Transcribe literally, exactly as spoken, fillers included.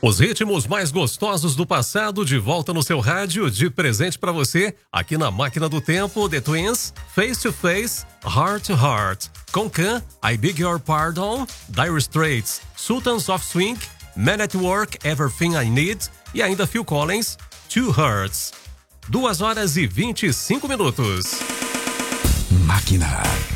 Os ritmos mais gostosos do passado de volta no seu rádio, de presente pra você, aqui na Máquina do Tempo, The Twins, Face to Face, Heart to Heart, Concan, I Beg Your Pardon, Dire Straits, Sultans of Swing, Man at Work, Everything I Need e ainda Phil Collins, Two Hearts. Duas horas e vinte e cinco minutos. Máquina